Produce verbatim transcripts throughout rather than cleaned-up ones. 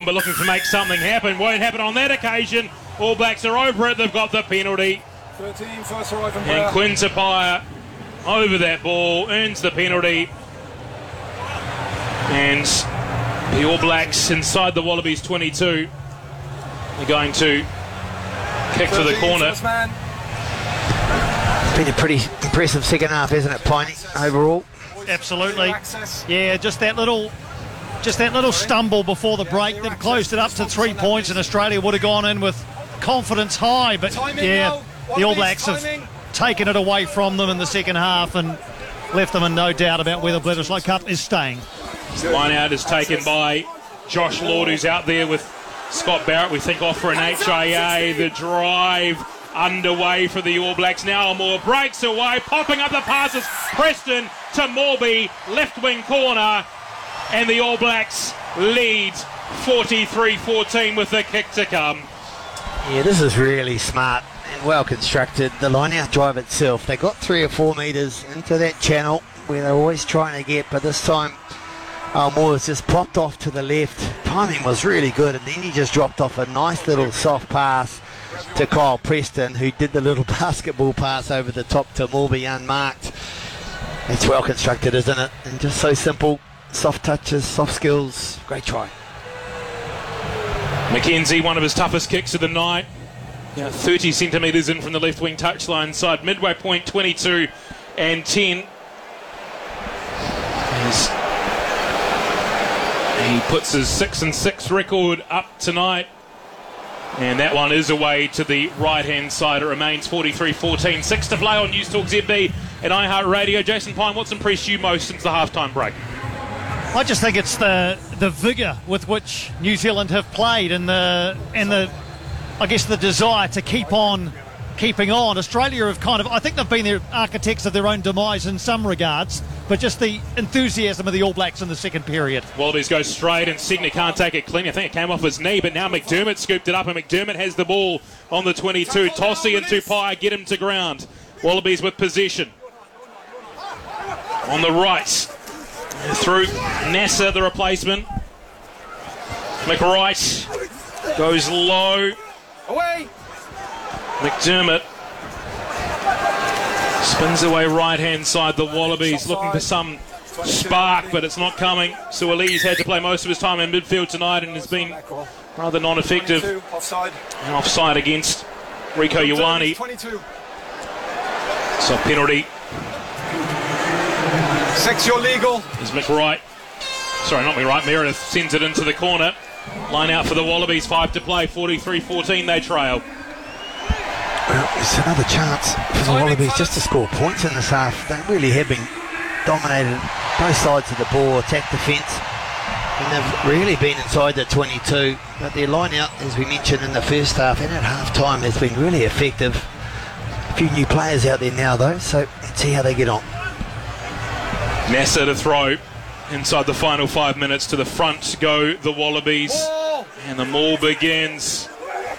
but looking to make something happen. Won't happen on that occasion. All Blacks are over it. They've got the penalty. thirteen, first arrival And Quinn Tupaea over that ball, earns the penalty. And the All Blacks inside the Wallabies twenty-two. They're going to kick to the corner. It's been a pretty impressive second half, hasn't it, Piney, overall? Absolutely. Yeah, just that little just that little stumble before the break that closed it up to three points, and Australia would have gone in with confidence high. But yeah, the All Blacks have taken it away from them in the second half and left them in no doubt about whether Bledisloe Cup is staying. Line out is taken by Josh Lord, who's out there with Scott Barrett, we think, off for an H I A. The drive underway for the All Blacks now. Moore breaks away, popping up the passes. Preston to Morby, left wing corner, and the All Blacks lead forty-three fourteen with the kick to come. Yeah, this is really smart and well constructed. The line out drive itself, they got three or four metres into that channel where they're always trying to get, but this time Uh, Moore's just popped off to the left. Timing was really good, and then he just dropped off a nice little soft pass to Kyle Preston, who did the little basketball pass over the top to Morby unmarked. It's well constructed, isn't it? And just so simple. Soft touches, soft skills. Great try. McKenzie, one of his toughest kicks of the night. Yeah, thirty centimetres in from the left wing touchline side. Midway point, twenty-two and ten. As he puts his six and six record up tonight, and that one is away to the right hand side. It remains forty-three fourteen. Six to play on News Talk Z B and iHeartRadio. Jason Pine, what's impressed you most since the halftime break? I just think it's the the vigour with which New Zealand have played, and the and the I guess the desire to keep on keeping on. Australia have kind of, I think they've been the architects of their own demise in some regards, but just the enthusiasm of the All Blacks in the second period. Wallabies go straight, and Segner can't take it clean. I think it came off his knee, but now McDermott scooped it up, and McDermott has the ball on the twenty-two. Tossie and Tupaea get him to ground. Wallabies with possession. On the right, through Nasser, the replacement. McWright goes low. Away! McDermott spins away right-hand side. The Wallabies looking for some spark, but it's not coming. Suoli's had to play most of his time in midfield tonight and has been rather non-effective. Offside. And offside against Rieko Ioane. So penalty. Six, you're legal. Is McWright. Sorry, not McWright. Meredith sends it into the corner. Line out for the Wallabies. Five to play. forty-three fourteen. They trail. Well, it's another chance for the Wallabies just to score points in this half. They really have been dominated both sides of the ball, attack defence, and they've really been inside the twenty-two. But their line out, as we mentioned in the first half and at half time, has been really effective. A few new players out there now though, so let's see how they get on. Nasser to throw inside the final five minutes. To the front go the Wallabies, and the maul begins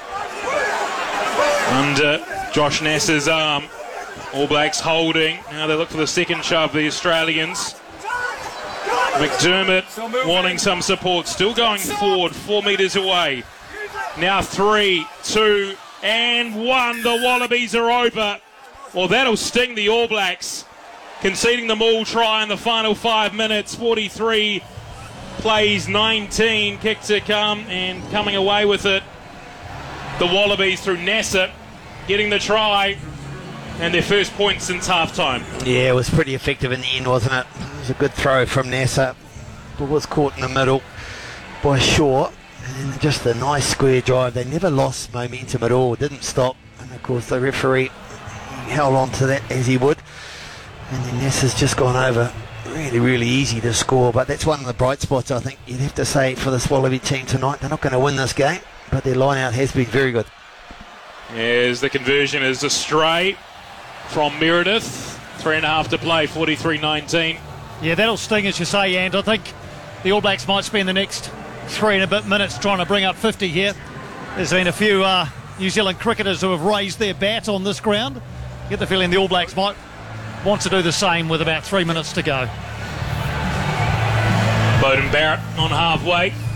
under Josh Nasser's arm. All Blacks holding. Now they look for the second shove, the Australians. McDermott wanting some support. Still going forward, four metres away. Now three, two, and one. The Wallabies are over. Well, that'll sting the All Blacks. Conceding the maul try in the final five minutes. forty-three plays nineteen. Kick to come, and coming away with it, the Wallabies through Nasser, getting the try and their first point since half-time. Yeah, it was pretty effective in the end, wasn't it? It was a good throw from Nasser, but was caught in the middle by Shaw. And then just a nice square drive. They never lost momentum at all, didn't stop. And of course the referee held on to that as he would. And then Nasser's just gone over. Really, really easy to score, but that's one of the bright spots, I think, you'd have to say, for this Wallaby team tonight. They're not going to win this game, but their line-out has been very good. As the conversion is astray from Meredith. Three and a half to play, forty-three nineteen. Yeah, that'll sting, as you say, and I think the All Blacks might spend the next three and a bit minutes trying to bring up fifty here. There's been a few uh, New Zealand cricketers who have raised their bat on this ground. Get the feeling the All Blacks might want to do the same with about three minutes to go. Beauden Barrett on halfway.